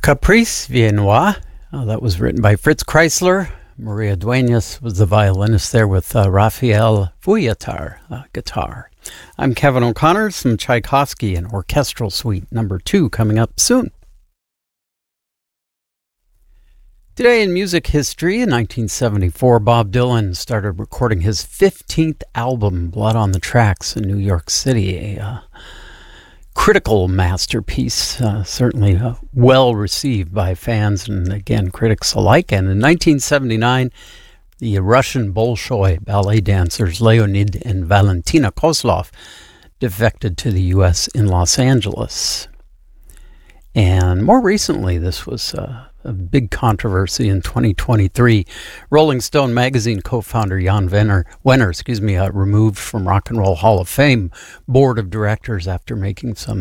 Caprice Viennois. That was written by Fritz Kreisler. Maria Duenas was the violinist there with Raphael Vujatar guitar. I'm Kevin O'Connor. Some Tchaikovsky and Orchestral Suite number 2 coming up soon. Today in music history, in 1974, Bob Dylan started recording his 15th album, Blood on the Tracks, in New York City. A critical masterpiece, certainly well received by fans and, again, critics alike. And in 1979, the Russian Bolshoi ballet dancers Leonid and Valentina Kozlov defected to the U.S. in Los Angeles. And more recently, this was a big controversy in 2023. Rolling Stone magazine co-founder Jan Wenner, removed from Rock and Roll Hall of Fame board of directors after making some